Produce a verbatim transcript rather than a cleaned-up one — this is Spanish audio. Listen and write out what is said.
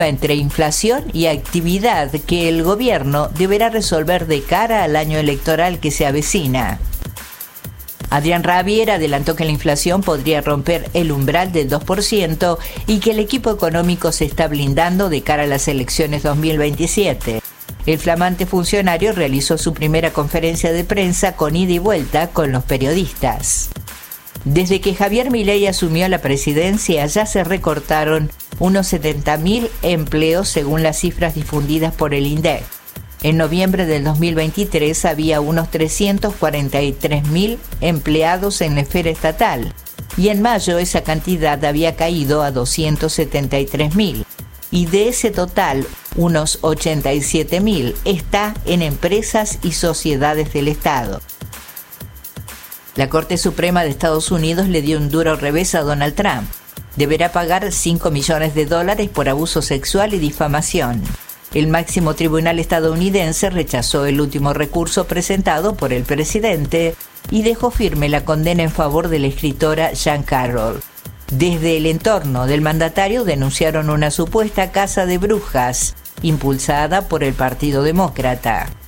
entre inflación y actividad que el gobierno deberá resolver de cara al año electoral que se avecina. Adrián Rabier adelantó que la inflación podría romper el umbral del dos por ciento y que el equipo económico se está blindando de cara a las elecciones dos mil veintisiete. El flamante funcionario realizó su primera conferencia de prensa con ida y vuelta con los periodistas. Desde que Javier Milei asumió la presidencia, ya se recortaron unos setenta mil empleos según las cifras difundidas por el INDEC. En noviembre del dos mil veintitrés había unos trescientos cuarenta y tres mil empleados en la esfera estatal y en mayo esa cantidad había caído a doscientos setenta y tres mil. Y de ese total, unos ochenta y siete mil está en empresas y sociedades del Estado. La Corte Suprema de Estados Unidos le dio un duro revés a Donald Trump. Deberá pagar cinco millones de dólares por abuso sexual y difamación. El máximo tribunal estadounidense rechazó el último recurso presentado por el presidente y dejó firme la condena en favor de la escritora Jean Carroll. Desde el entorno del mandatario denunciaron una supuesta caza de brujas, impulsada por el Partido Demócrata.